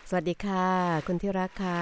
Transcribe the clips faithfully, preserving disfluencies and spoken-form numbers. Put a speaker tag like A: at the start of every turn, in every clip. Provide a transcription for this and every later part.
A: สวัสดีค่ะคุณที่รักค่ะ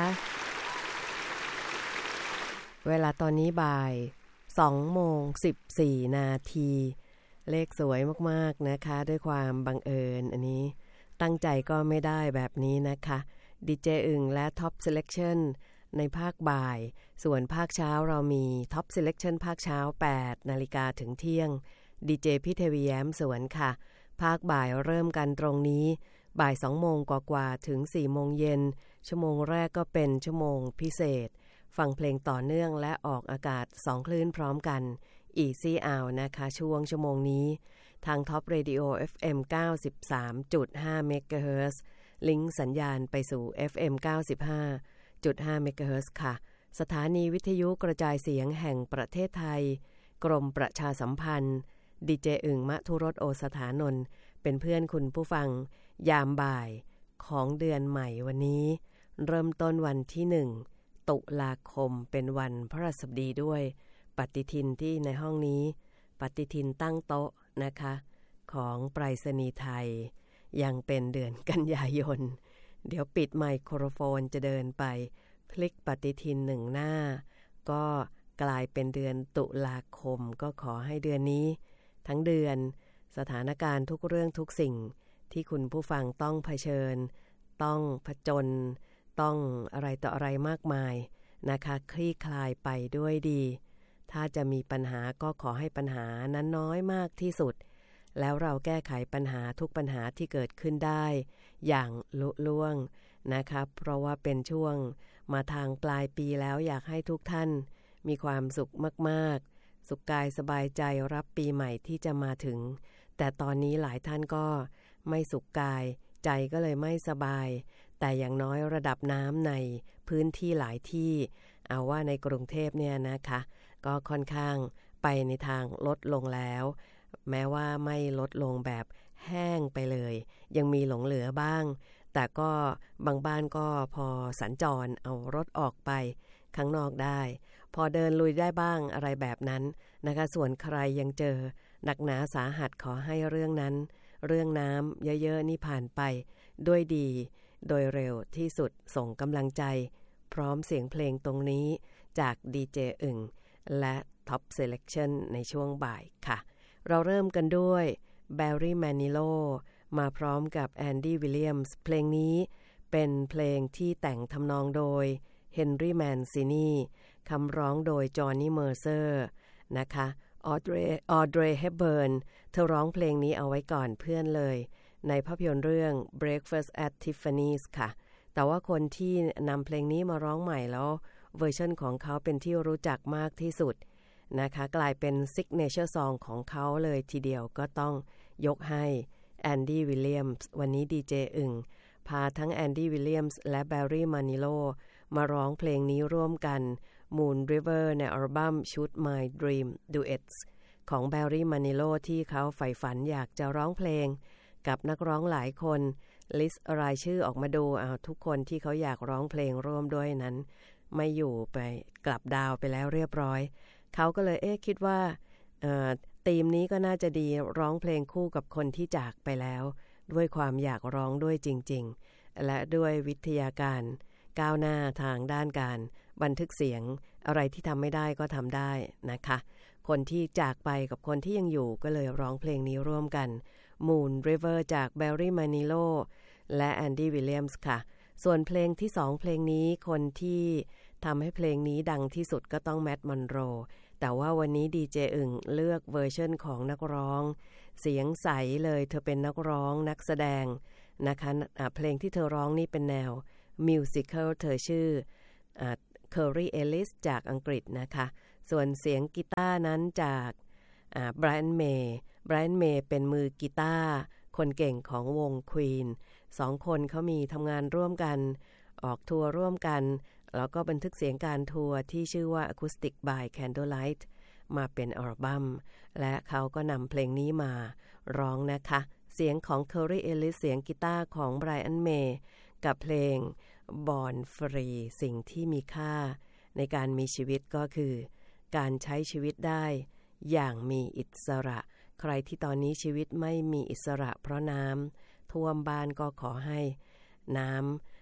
A: เวลาตอนนี้บ่ายสองโมงสิบสี่นาทีเลขสวยมากๆนะคะด้วยความบังเอิญอันนี้ตั้งใจก็ไม่ได้แบบนี้นะคะดีเจอึ่งและ Top Selection ในภาคบ่ายส่วนภาคเช้าเรามี Top Selection ภาคเช้าแปดนาฬิกาถึงเที่ยงดีเจพี่เทวีแย้มสวนค่ะภาคบ่ายเริ่มกันตรงนี้บ่ายสองโมงกว่าๆถึงสี่โมงเย็นชั่วโมงแรกก็เป็นชั่วโมงพิเศษฟังเพลงต่อเนื่องและออกอากาศสองคลื่นพร้อมกัน Easy Out นะคะช่วงชั่วโมงนี้ทาง Top Radio เอฟ เอ็ม เก้าสิบสามจุดห้า เมกะเฮิรตซ์ ลิงก์สัญญาณไปสู่ เอฟ เอ็ม เก้าสิบห้าจุดห้า เมกะเฮิรตซ์ค่ะสถานีวิทยุกระจายเสียงแห่งประเทศไทยกรมประชาสัมพันธ์ดีเจอึ่งมทุรสโอสถานนท์เป็นเพื่อนคุณผู้ฟังยามบ่ายของเดือนใหม่วันนี้เริ่มต้นวันที่หนึ่งตุลาคมเป็นวันพฤหัสบดีด้วยปฏิทินที่ในห้องนี้ปฏิทินตั้งโต๊ะนะคะของไปรษณีย์ไทยยังเป็นเดือนกันยายนเดี๋ยวปิดไมโครโฟนจะเดินไปพลิกปฏิทินหนึ่งหน้าก็กลายเป็นเดือนตุลาคมก็ขอให้เดือนนี้ทั้งเดือนสถานการณ์ทุกเรื่องทุกสิ่งที่คุณผู้ฟังต้องเผชิญต้องผจญต้องอะไรต่ออะไรมากมายนะคะคลี่คลายไปด้วยดีถ้าจะมีปัญหาก็ขอให้ปัญหานั้นน้อยมากที่สุดแล้วเราแก้ไขปัญหาทุกปัญหาที่เกิดขึ้นได้อย่างลุล่วงนะคะเพราะว่าเป็นช่วงมาทางปลายปีแล้วอยากให้ทุกท่านมีความสุขมากๆสุขกายสบายใจรับปีใหม่ที่จะมาถึงแต่ตอนนี้หลายท่านก็ไม่สุขกายใจก็เลยไม่สบายแต่อย่างน้อยระดับน้ำในพื้นที่หลายที่เอาว่าในกรุงเทพเนี่ยนะคะก็ค่อนข้างไปในทางลดลงแล้วแม้ว่าไม่ลดลงแบบแห้งไปเลยยังมีหลงเหลือบ้างแต่ก็บางบ้านก็พอสัญจรเอารถออกไปข้างนอกได้พอเดินลุยได้บ้างอะไรแบบนั้นนะคะส่วนใครยังเจอหนักหนาสาหัสขอให้เรื่องนั้นเรื่องน้ำเยอะๆนี่ผ่านไปด้วยดีโดยเร็วที่สุดส่งกำลังใจพร้อมเสียงเพลงตรงนี้จากดีเจอึ่งและ Top Selection ในช่วงบ่ายค่ะเราเริ่มกันด้วย Barry Manilow มาพร้อมกับ Andy Williams เพลงนี้เป็นเพลงที่แต่งทำนองโดย Henry Mancini คำร้องโดย Johnny Mercer นะคะออเดรออเดรเฮปเบิร์นเธอร้องเพลงนี้เอาไว้ก่อนเพื่อนเลยในภาพยนตร์เรื่อง Breakfast at Tiffany's ค่ะแต่ว่าคนที่นำเพลงนี้มาร้องใหม่แล้วเวอร์ชันของเขาเป็นที่รู้จักมากที่สุดนะคะกลายเป็น Signature Song ของเขาเลยทีเดียวก็ต้องยกให้ Andy Williams วันนี้ดีเจอึ่งพาทั้ง Andy Williams และ Barry Manilow มาร้องเพลงนี้ร่วมกัน Moon River ในอัลบั้ม Shoot My Dream Duets ของ Barry Manilow ที่เขาใฝ่ฝันอยากจะร้องเพลงกับนักร้องหลายคนลิสต์รายชื่อออกมาดูเอาทุกคนที่เขาอยากร้องเพลงร่วมด้วยนั้นไม่อยู่ไปกลับดาวไปแล้วเรียบร้อยเขาก็เลยเอ๊ะคิดว่าเอ่อธีมนี้ก็น่าจะดีร้องเพลงคู่กับคนที่จากไปแล้วด้วยความอยากร้องด้วยจริงๆและด้วยวิทยาการก้าวหน้าทางด้านการบันทึกเสียงอะไรที่ทำไม่ได้ก็ทำได้นะคะคนที่จากไปกับคนที่ยังอยู่ก็เลยร้องเพลงนี้ร่วมกัน Moon River จาก Barry Manilow และ Andy Williams ค่ะส่วนเพลงที่สองเพลงนี้คนที่ทำให้เพลงนี้ดังที่สุดก็ต้องแมทมอนโรแต่ว่าวันนี้ดีเจอึ่งเลือกเวอร์ชันของนักร้องเสียงใสเลยเธอเป็นนักร้องนักแสดงนะคะะเพลงที่เธอร้องนี่เป็นแนวมิวสิคัลเธอชื่อเคอร์รีเอลลิสจากอังกฤษนะคะส่วนเสียงกีตาร์นั้นจากไบรอันเมย์ไบรอันเมย์เป็นมือกีตาร์คนเก่งของวงควีนสองคนเขามีทำงานร่วมกันออกทัวร์ร่วมกันแล้วก็บันทึกเสียงการทัวร์ที่ชื่อว่า Acoustic by Candlelight มาเป็นอัลบั้มและเขาก็นำเพลงนี้มาร้องนะคะเสียงของ Curry Ellis เสียงกีตาร์ของ Brian May กับเพลง Born Free สิ่งที่มีค่าในการมีชีวิตก็คือการใช้ชีวิตได้อย่างมีอิสระใครที่ตอนนี้ชีวิตไม่มีอิสระเพราะน้ำท่วมบ้านก็ขอให้น้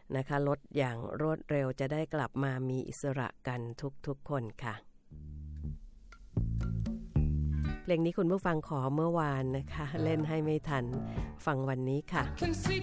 A: นะคะลดอย่างรวดเร็วจะได้กลับมามีอิสระกันทุกๆคนค่ะเพลงนี้คุณผู้ฟังขอเมื่อวานนะคะเล่นให้ไม่ทันฟังวันนี้ค่ะ